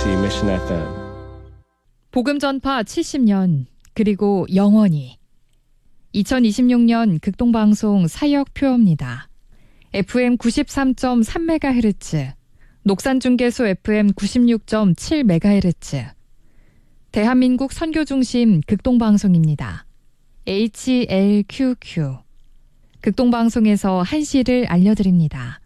KBOC Mission FM. 복음 전파 70년 그리고 영원히 2026년 극동방송 사역표입니다. FM 93.3MHz, 녹산중계소 FM 96.7MHz, 대한민국 선교중심 극동방송입니다. HLQQ. 극동방송에서 한시를 알려드립니다.